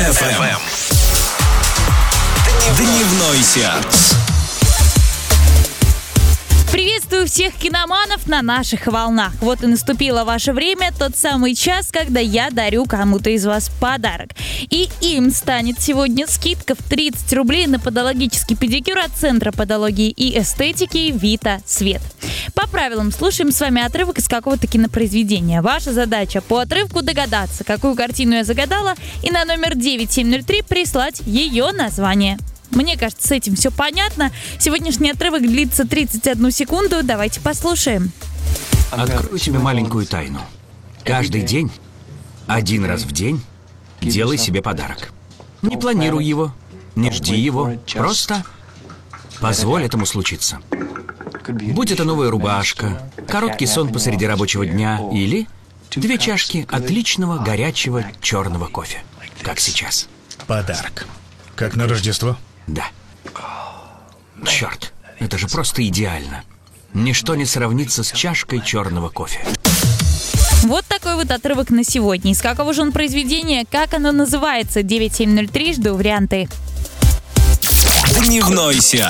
FM. Дневной сеанс. Приветствую всех киноманов на наших волнах. Вот и наступило ваше время, тот самый час, когда я дарю кому-то из вас подарок. И им станет сегодня скидка в 30 рублей на подологический педикюр от Центра подологии и эстетики Вита Свет. По правилам слушаем с вами отрывок из какого-то кинопроизведения. Ваша задача по отрывку догадаться, какую картину я загадала, и на номер 9703 прислать ее название. Мне кажется, с этим все понятно. Сегодняшний отрывок длится 31 секунду. Давайте послушаем. Открою тебе маленькую тайну. Каждый день, один раз в день, делай себе подарок. Не планируй его, не жди его, просто позволь этому случиться. Будь это новая рубашка, короткий сон посреди рабочего дня или 2 чашки отличного горячего черного кофе, как сейчас. Подарок. Как на Рождество? Да. Черт, это же просто идеально. Ничто не сравнится с чашкой черного кофе. Вот такой вот отрывок на сегодня. Из какого же он произведения, как оно называется? 9703, жду варианты. Дневной сеанс.